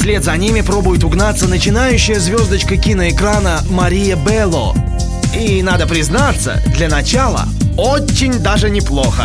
Вслед за ними пробует угнаться начинающая звездочка киноэкрана Мария Белло. И, надо признаться, для начала очень даже неплохо.